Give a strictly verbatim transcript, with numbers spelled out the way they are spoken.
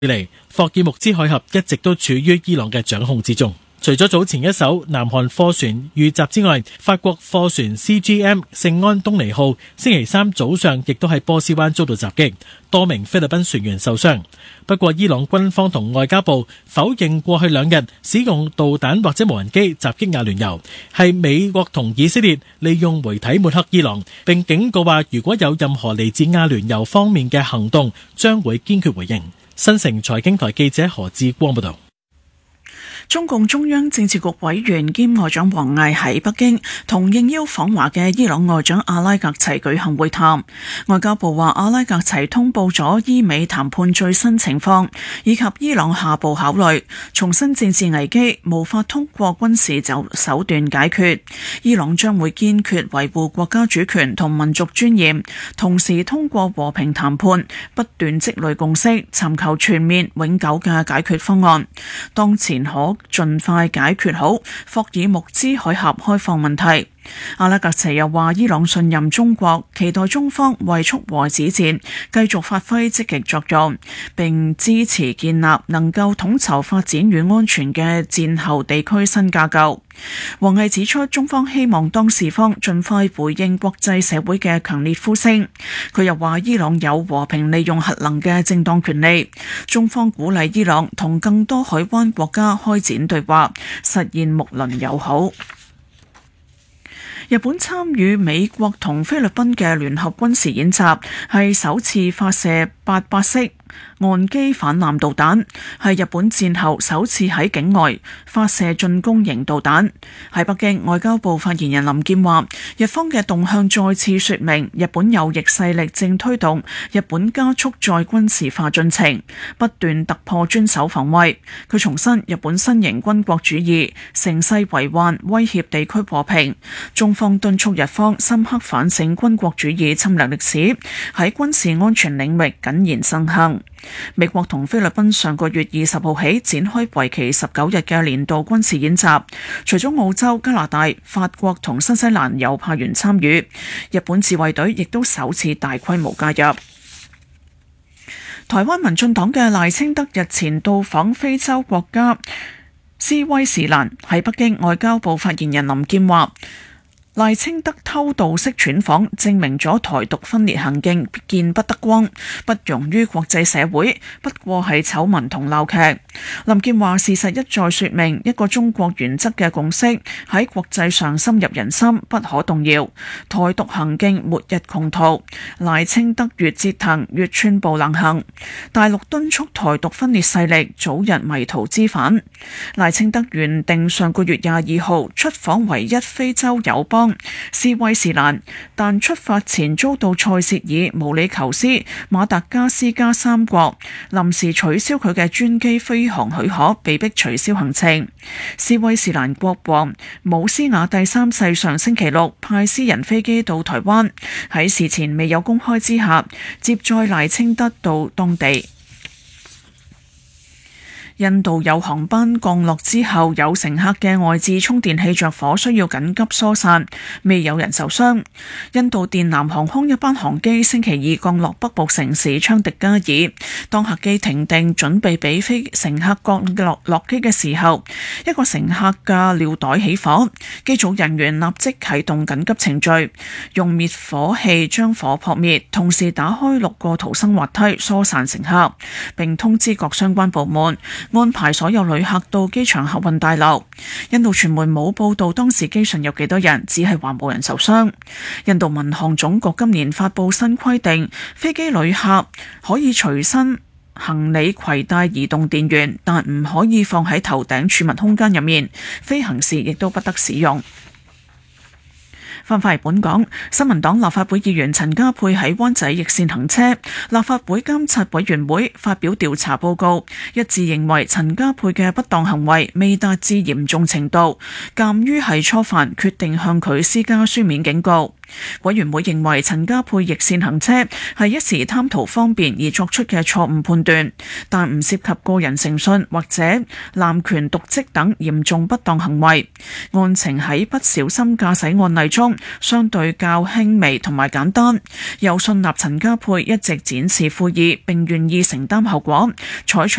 以嚟，霍爾木茲海峽一直都處於伊朗嘅掌控之中。除咗早前一艘南韓貨船遇襲之外，法國貨船 C G M 聖安東尼號星期三早上亦都喺波斯灣遭到襲擊，多名菲律賓船員受傷。不過伊朗軍方同外交部否認過去兩日使用導彈或者無人機襲擊阿聯酋，係美國同以色列利用媒體抹黑伊朗，並警告話如果有任何嚟自阿聯酋方面嘅行動，將會堅決回應。新城財經台記者何志光報道。 中共中央政治局委員兼外長王毅喺北京同應邀訪華嘅伊朗外長阿拉格齊舉行會談。外交部話，阿拉格齊通報咗伊美談判最新情況，以及伊朗下步考慮，重申政治危機無法通過軍事手段解決，伊朗將會堅決維護國家主權同民族尊嚴，同時通過和平談判不斷積累共識，尋求全面永久嘅解決方案。當前可盡快解決好霍爾木茲海峽開放問題。阿拉格齊又話，伊朗信任中國，期待中方為促和止戰繼續發揮積極作用，並支持建立能夠統籌發展與安全嘅戰後地區新架構。王毅指出，中方希望當事方盡快回應國際社會嘅強烈呼聲。佢又話，伊朗有和平利用核能嘅正當權利，中方鼓勵伊朗同更多海灣國家開展對話，實現睦鄰友好。日本參與美國同菲律賓嘅聯合軍事演習，係首次發射八百式岸基反艦導彈，係日本戰後首次喺境外發射進攻型導彈。喺北京，外交部發言人林健話，日方嘅動向再次說明日本右翼勢力正推動日本加速再軍事化進程，不斷突破專守防衛。佢重申，日本新型軍國主義乘勢為患，威脅地區和平。中方敦促日方深刻反省軍國主義侵略歷史，喺軍事安全領域謹言慎行。美國同菲律賓上個月二十號起展開為期十九日嘅年度軍事演習，除咗澳洲、加拿大、法國同新西蘭有派員參與，日本自衛隊亦都首次大規模加入。台灣民進黨嘅賴清德日前到訪非洲國家斯威士蘭，喺北京，外交部發言人林健話，賴清德偷渡式竄訪，證明咗台獨分裂行徑見不得光，不容於國際社會，不過係醜聞同鬧劇。林健話，事實一再說明，一個中國原則嘅共識喺國際上深入人心，不可動搖。台獨行徑末日窮途，賴清德越折騰越寸步難行。大陸敦促台獨分裂勢力早日迷途知返。賴清德原定上個月廿二號出訪唯一非洲友邦斯威士蘭，但出發前遭到塞舌爾、毛里求斯、馬達加斯加三國臨時取消佢嘅專機飛航許可，被迫取消行程。斯威士蘭國王姆斯瓦蒂三世上星期六派私人飛機到台灣，喺事前未有公開之下接載賴清德到當地。印度有航班降落之後，有乘客嘅外置充電器着火，需要緊急疏散，未有人受傷。印度電南航空一班航機星期二降落北部城市昌迪加爾，當客機停定準備俾飛乘客降落落機嘅時候，一個乘客嘅尿袋起火，機組人員立即啟動緊急程序，用滅火器將火撲滅，同時打開六個逃生滑梯疏散乘客，並通知各相關部門安排所有旅客到機場客運大樓。印度傳媒冇報道當時機上有幾多人，只係話冇人受傷。印度民航總局今年發布新規定，飛機旅客可以隨身行李攜帶移動電源，但唔可以放喺頭頂儲物空間入面，飛行時亦都不得使用。翻返嚟本港，新民黨立法會議員陳家珮喺灣仔逆線行車，立法會監察委員會發表調查報告，一致認為陳家珮嘅不當行為未達至嚴重程度，鑑於係初犯，決定向佢施加書面警告。委員會認為陳家珮逆線行車係一時貪圖方便而作出嘅錯誤判斷，但唔涉及個人誠信或者濫權瀆職等嚴重不當行為。案情喺不小心駕駛案例中相對較輕微同埋簡單，又信納陳家珮一直展示悔意並願意承擔後果，採取